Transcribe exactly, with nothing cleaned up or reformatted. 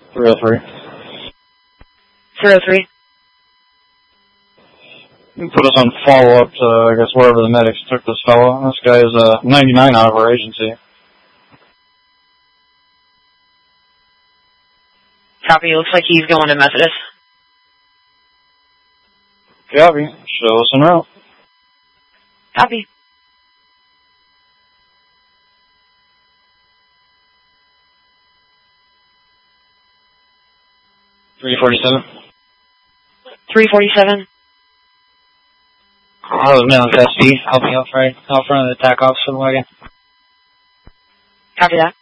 three oh three. three oh three. You can put us on follow-up to, I guess, wherever the medics took this fellow. This guy is uh, ninety-nine out of our agency. Copy. Looks like he's going to Methodist. Copy. Show us en route. Copy. three forty-seven. three forty-seven. I was mailing to S P, helping out right out front of the attack officer wagon. Copy that.